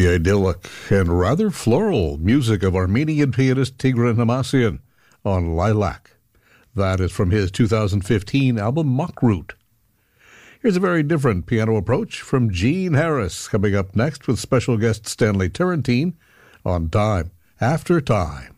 The idyllic and rather floral music of Armenian pianist Tigran Hamasyan on Lilac. That is from his 2015 album Mockroot. Here's a very different piano approach from Gene Harris coming up next with special guest Stanley Turrentine on Time After Time.